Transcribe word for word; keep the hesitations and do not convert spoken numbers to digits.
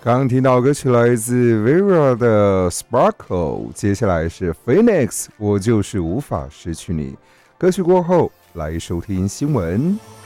刚刚听到歌曲来自 Vera 的 Sparkle， 接下来是 Phoenix， 我就是无法失去你。歌曲过后来收听新闻。